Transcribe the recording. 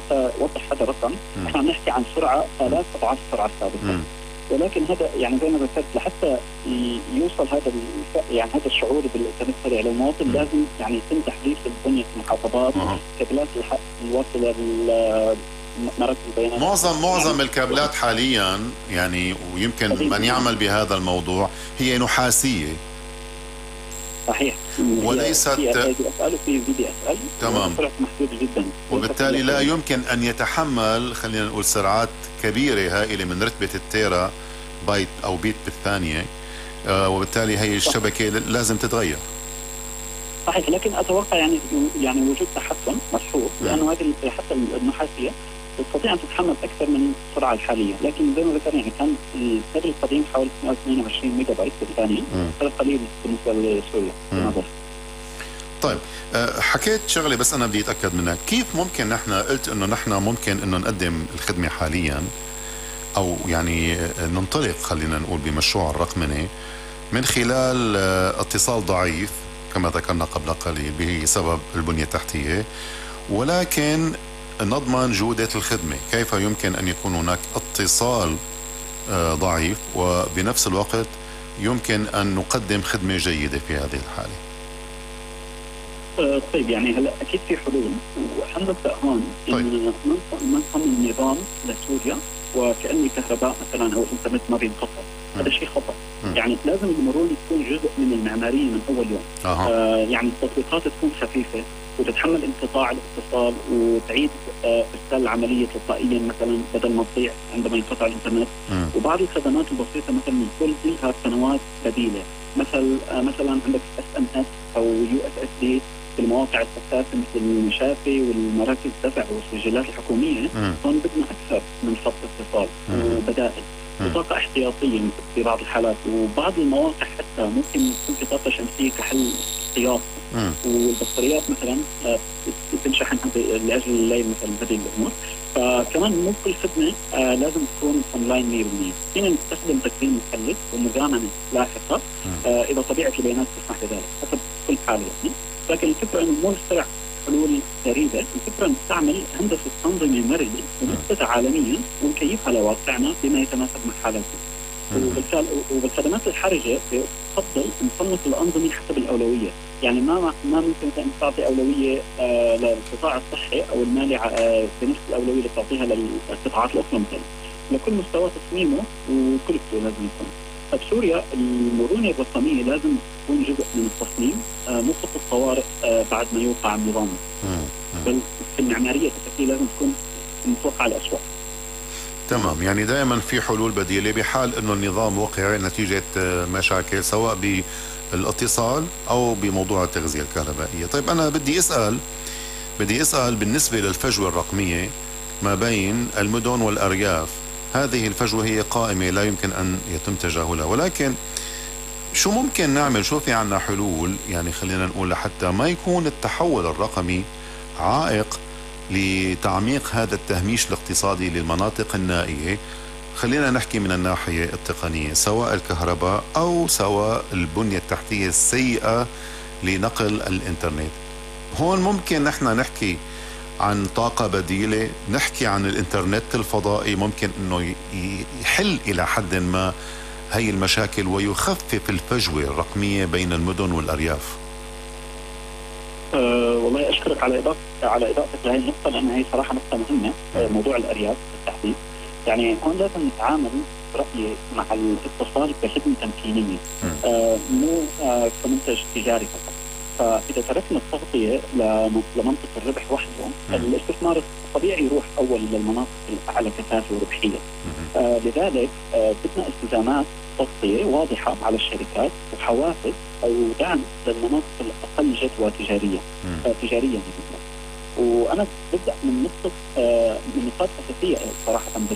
حتى اوضح هذا الرقم، احنا عم نحكي عن سرعه 3 اضعاف السرعه السابقه. ولكن هذا يعني زي ما ذكرت لحتى يوصل هذا يعني هذا الشعور بالانترنت السريع للمواطن لازم يعني يتم تحديث بنيه المحافظات، كابلات الواصله لمراكز البيانات. معظم الكابلات حاليا يعني، ويمكن من يعمل بهذا الموضوع هي نحاسيه. صحيح. وليست في VDSL. تمام. سرعة محدودة جدا، وبالتالي لا يمكن أن يتحمل خلينا نقول سرعات كبيرة هائلة من رتبة التيرا بايت أو بيت بالثانية. وبالتالي هي الشبكة لازم تتغير. صحيح، لكن أتوقع يعني وجود تحسن ملحوظ، لأنه هذه حتى النحاسية تستطيع أن تتحمل أكثر من السرعة الحالية. لكن زي ما ذكرنا يعني كان الكابل القديم حوالي 122 ميجا بايت بالثانية، هذا قليل بالنسبة لسوريا. طيب، حكيت شغلة بس أنا بدي أتأكد منها. كيف ممكن نحن قلت إنه نحن ممكن إنه نقدم الخدمة حاليا، أو يعني ننطلق خلينا نقول بمشروع الرقمنة من خلال اتصال ضعيف كما ذكرنا قبل قليل بسبب البنية التحتية، ولكن نضمن جودة الخدمة؟ كيف يمكن أن يكون هناك اتصال ضعيف وبنفس الوقت يمكن أن نقدم خدمة جيدة في هذه الحالة؟ طيب، يعني هلا اكيد في حلول، وحنبدا هون ان ما نصمم نظام لسوريا وكأن الكهرباء مثلا او الانترنت ما بينقطع. هذا شيء خطا. يعني لازم المرونه تكون جزء من المعماريه من اول يوم. يعني التطبيقات تكون خفيفه وتتحمل انقطاع الاتصال، وتعيد ارسال العمليه تلقائيا مثلا بدل ما تضيع عندما ينقطع الانترنت. وبعض الخدمات البسيطه مثلا يكون لها قنوات بديله، مثلا عندك SMS او USSD في المواقع الحساسه مثل المشافي والمراكز الدفع والسجلات الحكوميه. هون بدنا اكثر من خط اتصال وبدائل وطاقه احتياطيه في بعض الحالات، وبعض المواقع حتى ممكن يكون في طاقه شمسيه كحل احتياطي. والبطاريات مثلا تنشحن لاجل الليل مثلا، هذه الامور. فكمان مو كل خدمه لازم تكون اونلاين 100%. فينا نستخدم تقديم محلي ومزامنه لاحقه اذا طبيعه البيانات تسمح بذلك حسب كل حاله يعني. لكن الفكره انه مو نخترع حلول فريده، الفكره نستعمل هندسه انظمه مرنه ومثبته عالميا ونكيفها لواقعنا بما يتناسب مع حالتنا. وبالخدمات الحرجه بفضل نصنف الانظمه حسب الاولويه. يعني ما ممكن ان تعطي اولويه للقطاع الصحي او المالي بنفس الاولويه اللي تعطيها للقطاعات الاخرى مثلا. لكل مستوى تصميمه وكلفته لازم يكون. بسوريا المرونه الرقميه لازم تكون جزء من التصميم، مو خطه طوارئ بعد ما يوقع النظام، بل في المعماريه التفكير لازم تكون متوقعه الاسوء. تمام، يعني دائما في حلول بديله بحال انه النظام وقع نتيجه مشاكل سواء بالاتصال او بموضوع التغذيه الكهربائيه. طيب، انا بدي اسال بالنسبه للفجوه الرقميه ما بين المدن والارياف. هذه الفجوه هي قائمه لا يمكن ان يتم تجاهلها، ولكن شو ممكن نعمل؟ شو في عنا حلول يعني خلينا نقول لحتى ما يكون التحول الرقمي عائق لتعميق هذا التهميش الاقتصادي للمناطق النائية؟ خلينا نحكي من الناحية التقنية، سواء الكهرباء أو سواء البنية التحتية السيئة لنقل الإنترنت. هون ممكن نحن نحكي عن طاقة بديلة، نحكي عن الإنترنت الفضائي، ممكن أنه يحل إلى حد ما هي المشاكل ويخفف الفجوة الرقمية بين المدن والأرياف. والله أشكرك على إضافتك لهذه النقطة، لأن هي صراحة نقطة مهمة. موضوع الأرياف بالتحديد، يعني هون لازم نتعامل برأيي مع الاتصال كخدمة تمكينية، مو كمنتج تجاري فقط. فإذا تركنا التغطية لمنطقة الربح وحده، الاستثمار الطبيعي يروح أول للمناطق الأعلى كثافة وربحية. لذلك بدنا التزامات تغطية واضحة على الشركات وحوافز أو دعم للمناطق الأقل جدوى تجاريا. وأنا ببدأ من نقاط أساسية صراحة